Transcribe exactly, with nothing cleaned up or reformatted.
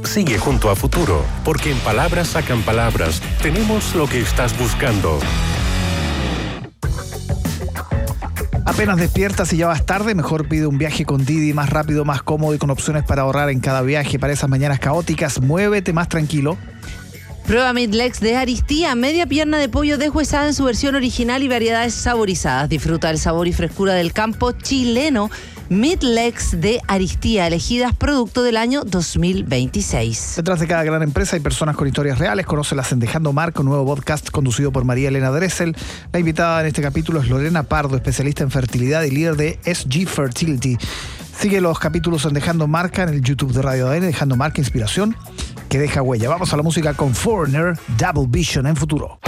sigue junto a Futuro, porque en Palabras Sacan Palabras tenemos lo que estás buscando. Apenas despiertas y ya vas tarde, mejor pide un viaje con Didi, más rápido, más cómodo y con opciones para ahorrar en cada viaje. Para esas mañanas caóticas, muévete más tranquilo. Prueba Meatlex de Aristía, media pierna de pollo deshuesada en su versión original y variedades saborizadas. Disfruta el sabor y frescura del campo chileno. Meatlex de Aristía, elegidas producto del año dos mil veintiséis. Detrás de cada gran empresa hay personas con historias reales. Conócelas en Dejando Marca, un nuevo podcast conducido por María Elena Dressel. La invitada en este capítulo es Lorena Pardo, especialista en fertilidad y líder de S G Fertility. Sigue los capítulos en Dejando Marca en el YouTube de Radio A D N, Dejando Marca, inspiración que deja huella. Vamos a la música con Foreigner, Double Vision en Futuro.